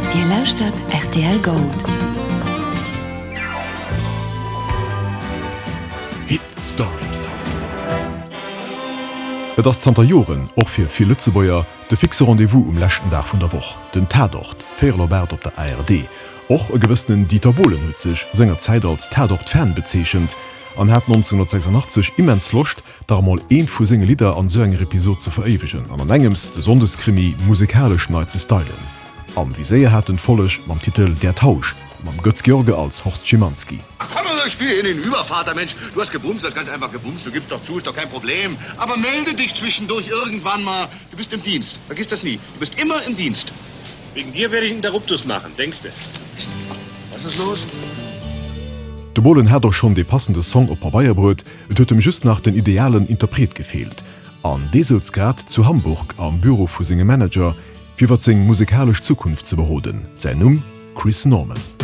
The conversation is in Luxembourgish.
Dir lauscht RTL Gold. Hit Story. Et ass Zter Joren och fir vi Lützebäier de fixe Rendevous lächten Dach vun der Woch, den Tatort, Féierlobert op der ARD. Och e gewëssennen Dieter Bohlen huet sech senger Zeit als Tatort fern bezeechchend, an hat 1986 immens locht, da mal een vu senge Lieder an so enger Episode zu verewigen, an engems de Sondeskrimi musikalisch neu ze stylen. Am Viséier hat den Follech mam Titel Der Tausch, mam Götz George als Horst Schimanski. Komm mal, ich spiele in den Übervater, Mensch. Du hast gebumst, das ist ganz einfach gebumst. Du gibst doch zu, ist doch kein Problem. Aber melde dich zwischendurch irgendwann mal. Du bist im Dienst. Vergiss das nie. Du bist immer im Dienst. Wegen dir werde ich einen Interruptus machen, denkst du? Was ist los? De Bohlen hat doch schon de passende Song op Bayerbrot, et huet dem just nach den idealen Interpret gefehlt. An Desotsgrad zu Hamburg am Büro vu singem Manager, fir wat seg musikalisch Zukunft ze behoden. Sein Numm Chris Norman.